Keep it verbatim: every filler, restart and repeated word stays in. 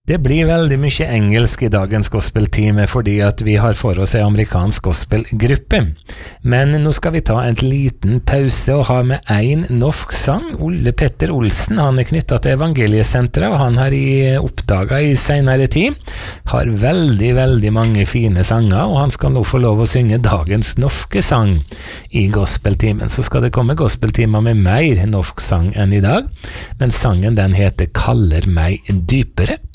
Det blir veldig mye engelsk i dagens gospeltime fordi at vi har for oss en amerikansk gospelgruppe. Men nå skal vi ta en liten pause og ha med en norsk sang. Ole Petter Olsen, han er knyttet til Evangeliesenteret, og han har i oppdaget i senere tid, har veldig, veldig mange fine sanger, og han skal nå få lov å synge dagens norske sang i gospeltimen. Så skal det komme gospeltimer med mer norsk sang enn i dag, men sangen den heter «Kaller meg dypere».